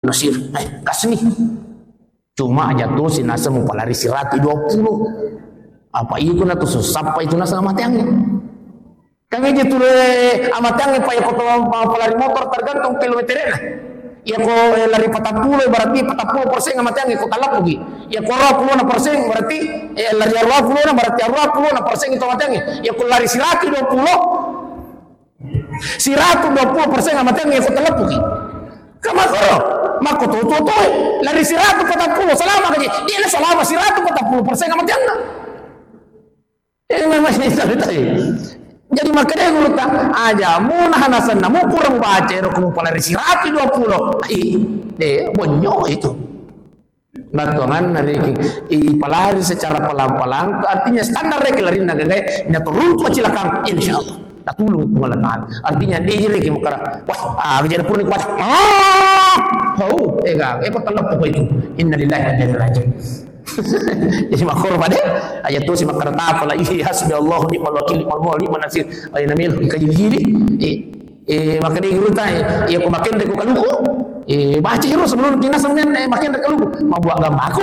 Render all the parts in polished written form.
Nasir, kasih nih. Cuma aja tuh si Nasir mau pelari si Rati 20. Apa itu na tuh sampai itu Nasir amat yang kan aja tuh amat yang payah kau pelari motor tergantung kilometernya. Ya ko lari 40 berarti 40% amat yang ikut talap lagi. Ya ko 20% berarti lari 20 berarti 20% itu amat yang. Ya ko lari si Rati 20. Si Rati 20% amat yang ikut talap lagi. Kamakoro, mako tuh lari si Rati 40 selama kaji. Dia selama si Rati 40% amat yang. Memang ini cerita. Jadi makanya guru tak aja mau nahan mau kurang baca rokok pelari si Rati 20. Bonyo itu. Batongan dari pelari secara pelan-pelan artinya standar rek lari naga nya turun tu cilakang insyaallah. Tak tulung pengelolaan. Artinya dia jadi mukara. Wah, jadi pun kuat. Ikut telap apa itu. Innalillahi wa inna ilaihi raji'un. Jadi makor pada ayat tu si makar ta pala hasbi Allah ni walakil malmoli manasir ay namil kajili maka dia geruta ya ko makin de ko kaluko baca hero sebelum kita semen makin de kaluko mabuak gambar aku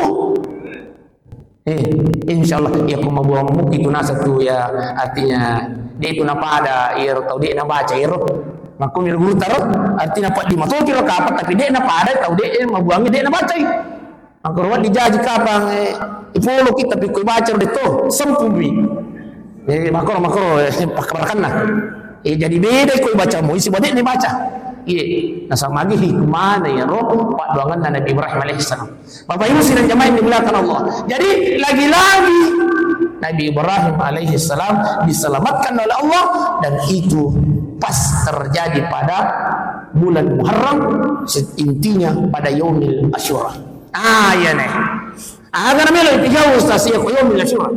insyaallah ya ko mabuak muki tu nasa tu ya artinya dia itu napa ada ya tau dia napa baca hero maka mir guru tarot artinya pak di masuk kilo kapat tapi dia napa ada tau dia mabuang dia napa baca angkor wat dijaji kapang ipolo kita tapi ko baca itu sempumi makro pakbarkanna jadi beda ko baca mo isi bade ni baca nasa magi hikmah ya roh pak doangan Nabi Ibrahim alaihissalam Bapak Ibu sidang jamaah yang dimuliakan Allah. Jadi lagi-lagi Nabi Ibrahim alaihissalam diselamatkan oleh Allah dan itu pas terjadi pada bulan Muharram intinya pada Yaumil Asyura. Ya nih. Agar melo tiga ustaz ya ko Yaumil Asyura.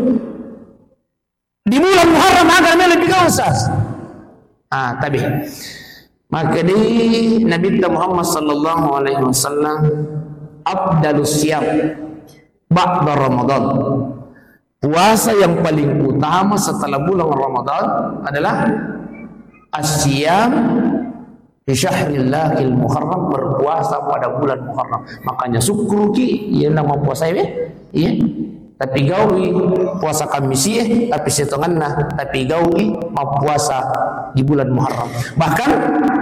Di bulan Muharram agar melo tiga ustaz. Tapi maka di Nabi Muhammad sallallahu alaihi wasallam afdalus siyam ba'da Ramadan. Puasa yang paling utama setelah bulan Ramadan adalah as-siyam fi syahrillahil muharram, berpuasa pada bulan Muharram. Makanya sukruki ya nama puasa ya. Tapi gawi puasa Kamisi tapi setonganna tapi gawi mau puasa di bulan Muharram. Bahkan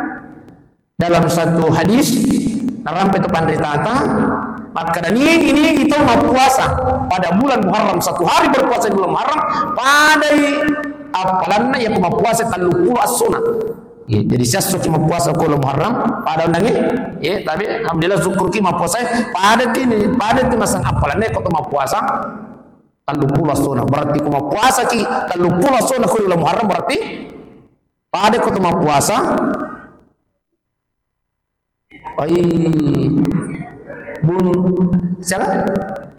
dalam satu hadis narampe tu pandai tata maka ini kita mau puasa pada bulan Muharram, satu hari berpuasa di bulan Muharram pada apalanna yang mau puasa 30 as-sunnah. Jadi saya cuma puasa kalau Muharram pada undang tapi alhamdulillah syukur ki mau puasa pada masang apalanna kau mau puasa 30 as-sunnah. Berarti kau mau puasa ki 30 as-sunnah kalau Muharram berarti pada kau mau puasa bun siapa?